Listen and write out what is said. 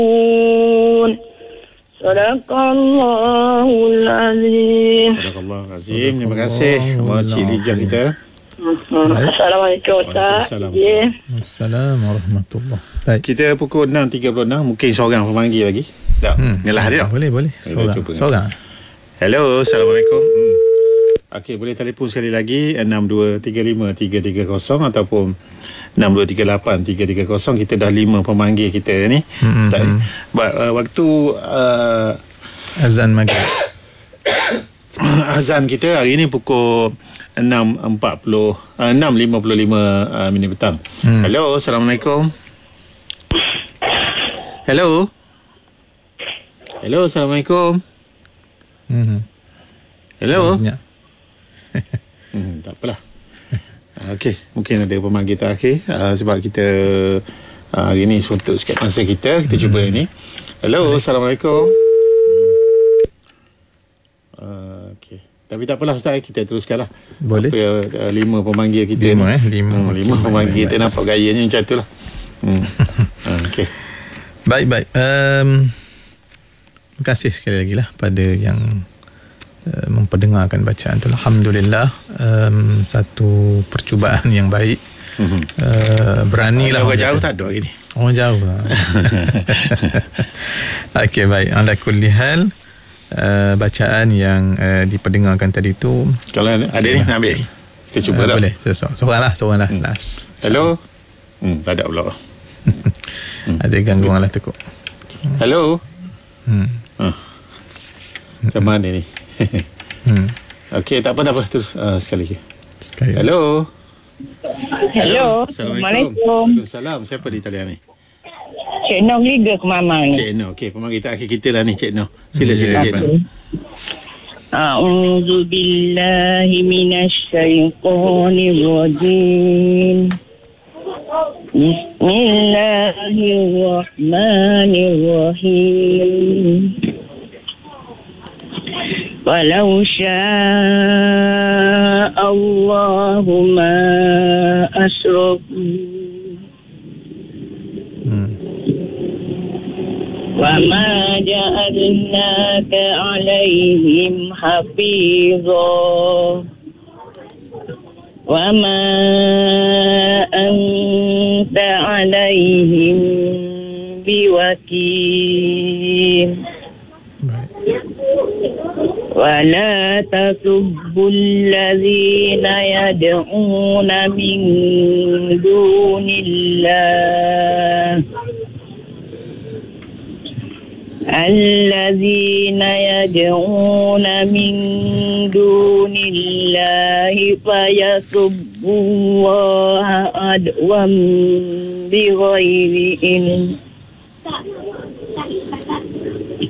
Sadaqallahul Azim. Sadaqallahul Azim. Terima kasih Cik Lijah kita. Assalamualaikum Ustaz. Assalamualaikum warahmatullahi. Baik. Kita pukul 6.36. Mungkin seorang pemanggil lagi. Tak? Nyalah dia. Boleh. Seorang. Hello, Assalamualaikum. Okey, boleh telefon sekali lagi 6235-330 ataupun 6238-330. Kita dah 5 pemanggil kita ni. Ustaz. Waktu azan maghrib. Azan kita hari ni pukul 6.55 minit petang. Hello, Assalamualaikum. Hello, Assalamualaikum. Hello. Tak apalah. Okey, mungkin ada pemanggil terakhir sebab kita hari ni untuk sikit masa kita cuba ini. Hello, Assalamualaikum. Okey. Tapi tak apalah Ustaz, kita teruskanlah. Boleh. 5 pemanggil kita. 5 pemanggil kita nampak gayanya macam itulah. Okey. Baik. Terima kasih sekali lagi lah pada yang memperdengarkan bacaan tu. Alhamdulillah, satu percubaan yang baik. Beranilah orang jauh tak ada hari ni. Orang jauh lah. Okey, baik. Ala kulli hal, bacaan yang diperdengarkan tadi tu, kalau ada ni nak ambil, kita cuba lah. Boleh. Seorang lah. Last. Hello. Tak ada pula. Ada gangguan lah tekuk. Hello. Macam mana ni? Okey, tak apa. Terus sekali lagi. Hello. Assalamualaikum. Waalaikumsalam. Siapa di talian ni? Cik Noh Liga ke Mamang ni. Cik Noh. Okey, pemanggil terakhir kita lah ni, Cik Noh. Sila Cik Noh. A'udzu billahi minasy syaithanir rajim. Bismillahirrahmanirrahim. Walau syaa Allahu ma asyraku wa ma ja'alnaka 'alaihim hafizha wa ma anta 'alaihim biwakil. ولا تسبوا الذين يدعون من دون الله الذين يدعون من دون الله فيسبوا الله عدوا بغير علم